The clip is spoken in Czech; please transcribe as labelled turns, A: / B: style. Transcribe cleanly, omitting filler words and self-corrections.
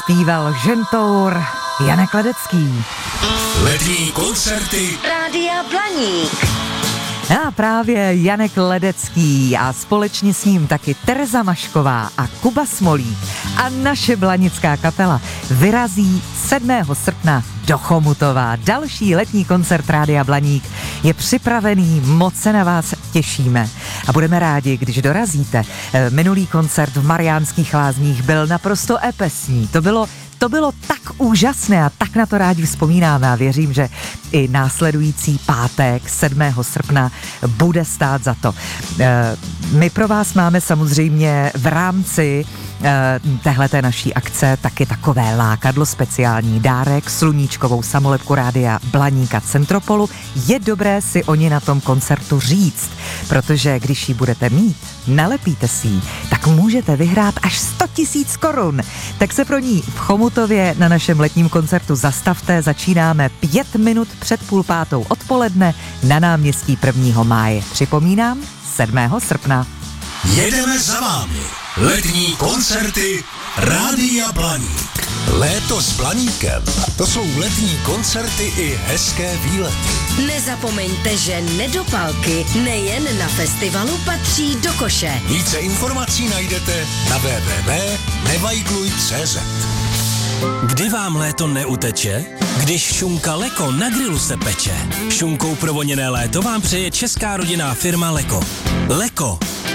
A: Zpíval Žentour Janek Ledecký.
B: Letní koncerty
C: Rádia Blaník.
A: A právě Janek Ledecký a společně s ním taky Tereza Mašková a Kuba Smolík a naše blanická kapela vyrazí 7. srpna do Chomutova. Další letní koncert Rádia Blaník je připravený, moc se na vás těšíme a budeme rádi, když dorazíte. Minulý koncert v Mariánských Lázních byl naprosto epesní. To bylo tak úžasné a tak na to rádi vzpomínáme a věřím, že i následující pátek 7. srpna bude stát za to. My pro vás máme samozřejmě v rámci téhleté naší akce taky takové lákadlo, speciální dárek, sluníčkovou samolepku Rádia Blaníka Centropolu. Je dobré si o ní na tom koncertu říct, protože když ji budete mít, nalepíte si ji, tak můžete vyhrát až 100 000 korun. Tak se pro ní v Chomutově na našem letním koncertu zastavte. Začínáme 5 minut před 4:30 odpoledne na náměstí 1. máje. Připomínám, 7. srpna.
B: jedeme za vámi. Letní koncerty Rádia Blaník. Léto s Blaníkem. To jsou letní koncerty i hezké výlety.
C: Nezapomeňte, že nedopalky nejen na festivalu patří do koše.
B: Více informací najdete na www.nevajgluj.cz.
D: Kdy vám léto neuteče? Když šunka Leko na grilu se peče. Šunkou provoněné léto vám přeje česká rodinná firma Leko. Leko.